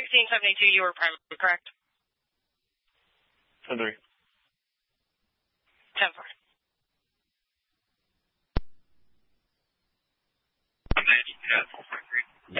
1672, you were primary, correct? 10-3. 10-4. Manny,